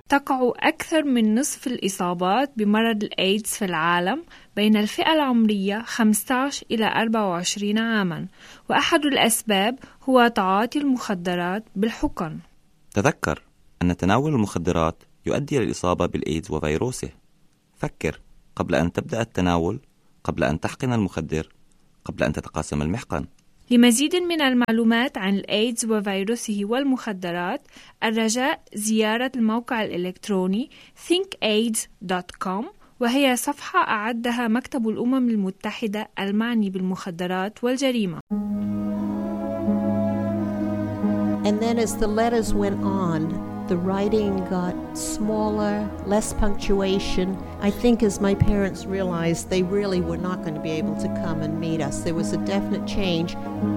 تقع أكثر من نصف الإصابات بمرض الإيدز في العالم بين الفئة العمرية 15 إلى 24 عاماً، وأحد الأسباب هو تعاطي المخدرات بالحقن. تذكر أن تناول المخدرات يؤدي للإصابة بالإيدز وفيروسه. فكر قبل أن تبدأ التناول، قبل أن تحقن المخدر، قبل أن تتقاسم المحقن. لمزيد من المعلومات عن الإيدز وفيروسه والمخدرات، الرجاء زيارة الموقع الإلكتروني thinkaids.com، وهي صفحة أعدها مكتب الأمم المتحدة المعني بالمخدرات والجريمة. And then as the letters went on, the writing got smaller, less punctuation. I think as my parents realized they really were not going to be able to come and meet us, there was a definite change.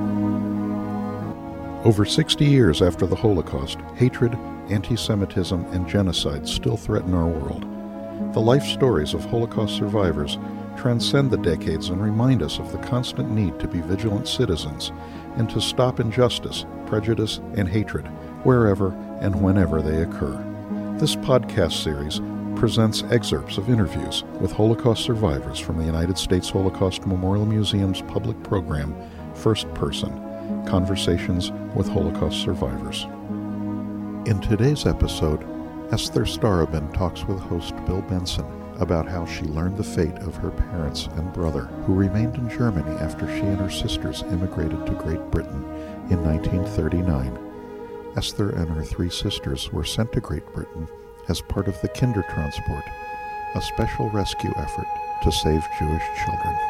Over 60 years after the Holocaust, hatred, anti-Semitism, and genocide still threaten our world. The life stories of Holocaust survivors transcend the decades and remind us of the constant need to be vigilant citizens and to stop injustice, prejudice, and hatred wherever and whenever they occur. This podcast series presents excerpts of interviews with Holocaust survivors from the United States Holocaust Memorial Museum's public program, First Person, Conversations with Holocaust Survivors. In today's episode, Esther Starobin talks with host Bill Benson about how she learned the fate of her parents and brother, who remained in Germany after she and her sisters immigrated to Great Britain in 1939. Esther and her 3 sisters were sent to Great Britain as part of the Kindertransport, a special rescue effort to save Jewish children.